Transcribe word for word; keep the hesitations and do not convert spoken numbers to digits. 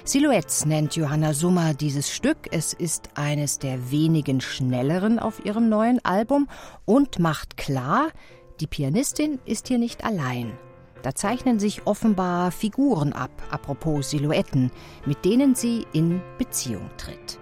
Silhouettes nennt Johanna Summer dieses Stück. Es ist eines der wenigen schnelleren auf ihrem neuen Album und macht klar, die Pianistin ist hier nicht allein. Da zeichnen sich offenbar Figuren ab, apropos Silhouetten, mit denen sie in Beziehung tritt.